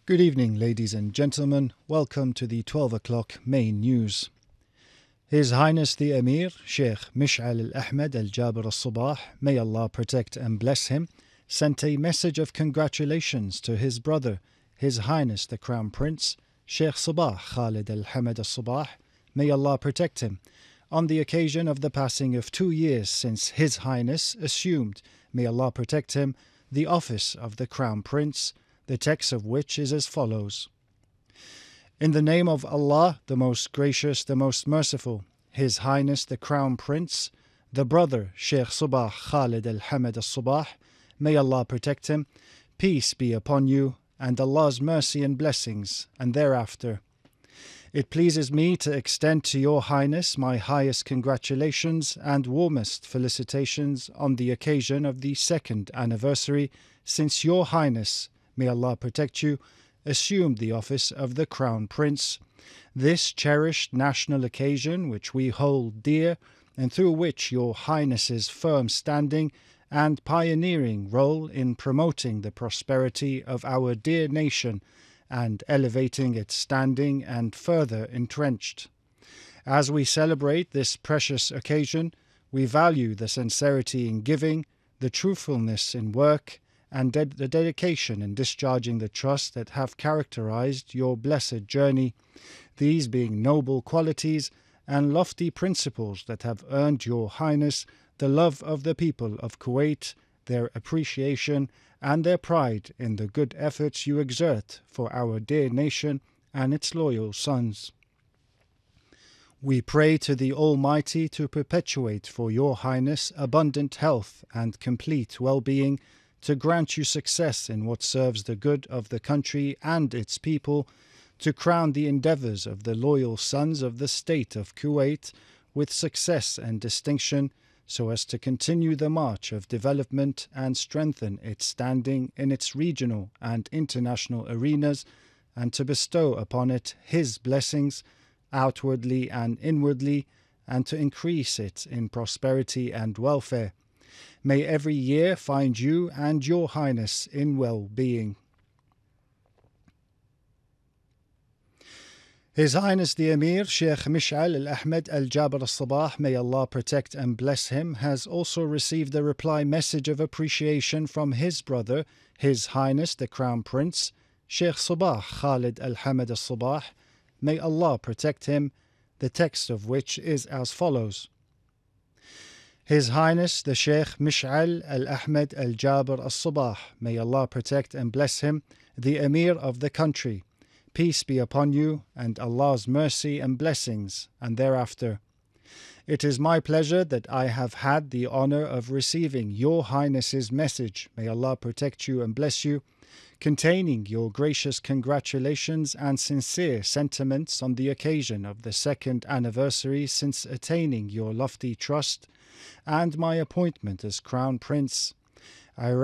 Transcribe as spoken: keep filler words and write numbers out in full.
Good evening, ladies and gentlemen. Welcome to the twelve o'clock main news. His Highness the Emir, Sheikh Mish'al Al-Ahmed Al-Jabir Al-Sabah, may Allah protect and bless him, sent a message of congratulations to his brother, His Highness the Crown Prince, Sheikh Sabah Khalid Al-Hamad Al-Sabah, may Allah protect him, on the occasion of the passing of two years since His Highness assumed, may Allah protect him, the office of the Crown Prince, the text of which is as follows. In the name of Allah, the most gracious, the most merciful, His Highness the Crown Prince, the brother Sheikh Sabah Khalid Al-Hamad Al-Sabah, may Allah protect him, peace be upon you, and Allah's mercy and blessings, and thereafter. It pleases me to extend to your Highness my highest congratulations and warmest felicitations on the occasion of the second anniversary since your Highness, may Allah protect you, assumed the office of the Crown Prince. This cherished national occasion which we hold dear, and through which your Highness's firm standing and pioneering role in promoting the prosperity of our dear nation and elevating its standing and further entrenched. As we celebrate this precious occasion, we value the sincerity in giving, the truthfulness in work, and ded- the dedication in discharging the trust that have characterized your blessed journey, these being noble qualities and lofty principles that have earned your Highness the love of the people of Kuwait, their appreciation, and their pride in the good efforts you exert for our dear nation and its loyal sons. We pray to the Almighty to perpetuate for your Highness abundant health and complete well-being, to grant you success in what serves the good of the country and its people, to crown the endeavors of the loyal sons of the state of Kuwait with success and distinction, so as to continue the march of development and strengthen its standing in its regional and international arenas, and to bestow upon it His blessings, outwardly and inwardly, and to increase it in prosperity and welfare. May every year find you and your Highness in well-being. His Highness the Emir, Sheikh Mish'al Al-Ahmed Al-Jabir Al-Sabah, may Allah protect and bless him, has also received a reply message of appreciation from his brother, His Highness the Crown Prince, Sheikh Sabah Khalid Al-Hamad Al-Sabah, may Allah protect him, the text of which is as follows. His Highness the Sheikh Mish'al Al-Ahmed Al-Jabir Al-Sabah, may Allah protect and bless him, the Emir of the country. Peace be upon you, and Allah's mercy and blessings, and thereafter. It is my pleasure that I have had the honor of receiving your Highness's message, may Allah protect you and bless you, containing your gracious congratulations and sincere sentiments on the occasion of the second anniversary since attaining your lofty trust and my appointment as Crown Prince. I